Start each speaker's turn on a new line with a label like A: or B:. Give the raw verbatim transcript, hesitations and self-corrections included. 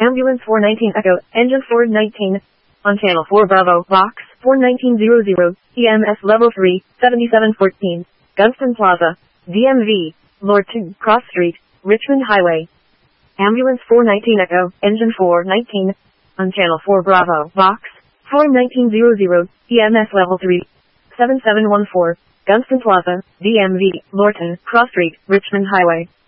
A: Ambulance four nineteen Echo, Engine four nineteen. On Channel four Bravo, Box four nineteen hundred, E M S Level three, seventy-seven fourteen. Gunston Plaza, D M V, Lord two, Cross Street, Richmond Highway. Ambulance four nineteen Echo, Engine four nineteen. On Channel four Bravo, Box four nineteen hundred, E M S Level three, seven seven one four. Gunston Plaza, D M V, Lorton, Cross Street, Richmond Highway.